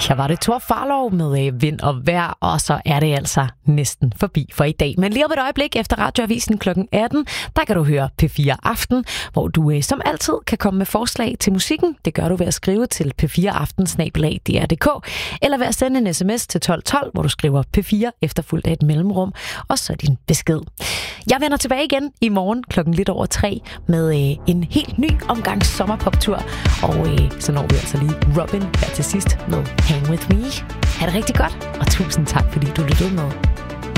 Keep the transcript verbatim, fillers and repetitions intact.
Her var det Thor Farlov med øh, vind og vejr, og så er det altså næsten forbi for i dag. Men lige om et øjeblik efter Radioavisen klokken atten, der kan du høre P fire Aften, hvor du øh, som altid kan komme med forslag til musikken. Det gør du ved at skrive til p fire aften snabel-a d r punktum d k, eller ved at sende en sms til tolv tolv, hvor du skriver P fire efterfulgt af et mellemrum, og så din besked. Jeg vender tilbage igen i morgen klokken lidt over tre med øh, en helt ny omgang sommerpoptur, og øh, så når vi altså lige Robin her til sidst med Hang With Me. Ha' det rigtig godt, og tusind tak, fordi du lyttede med.